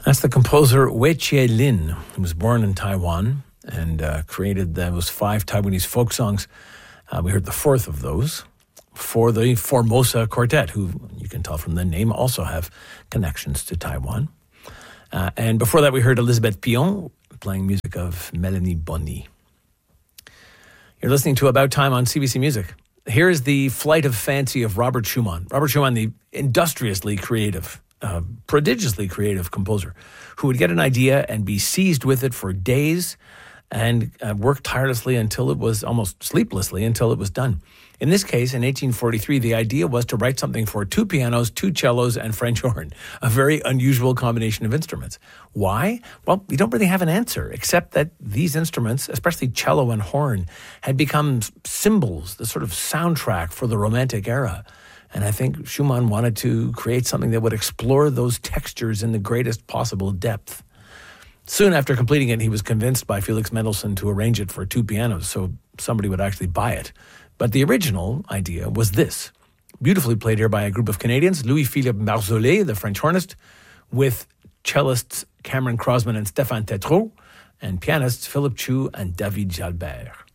That's the composer Wei Chia-lin, who was born in Taiwan and created those 5 Taiwanese folk songs. We heard the 4th of those for the Formosa Quartet, who you can tell from the name also have connections to Taiwan. And before that, we heard Elizabeth Pion playing music of Melanie Boni. You're listening to About Time on CBC Music. Here is the Flight of Fancy of Robert Schumann. Robert Schumann, the industriously creative, prodigiously creative composer, who would get an idea and be seized with it for days and work tirelessly until it was almost sleeplessly until it was done. In this case, in 1843, the idea was to write something for 2 pianos, 2 cellos, and French horn, a very unusual combination of instruments. Why? Well, we don't really have an answer, except that these instruments, especially cello and horn, had become symbols, the sort of soundtrack for the Romantic era. And I think Schumann wanted to create something that would explore those textures in the greatest possible depth. Soon after completing it, he was convinced by Felix Mendelssohn to arrange it for 2 pianos so somebody would actually buy it. But the original idea was this, beautifully played here by a group of Canadians, Louis-Philippe Marzolet, the French hornist, with cellists Cameron Crosman and Stéphane Tétrault, and pianists Philip Chu and David Jalbert.